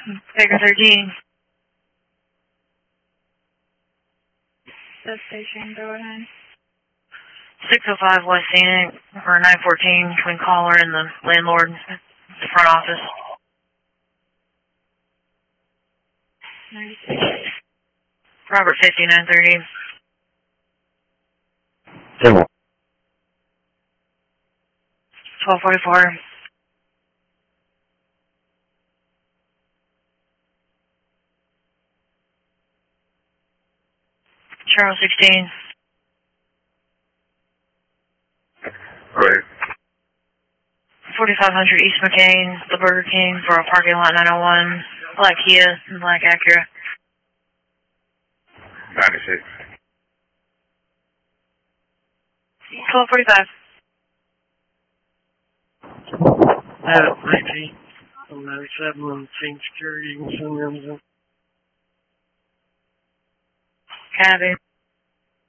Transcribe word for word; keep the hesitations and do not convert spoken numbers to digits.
Baker thirteen. Substation, go ahead. six oh five West Scenic, or nine fourteen, between caller and the landlord, the front office. ninety-six. Robert fifty-nine thirty. Ten one. twelve forty-four. Charles sixteen. Right. forty-five hundred East McCain, the Burger King for a parking lot nine oh one. Black Kia and Black Acura. ninety-six. twelve forty-five. Adam nineteen. I'm ninety-seven on Team Security. You can send them. Cabby.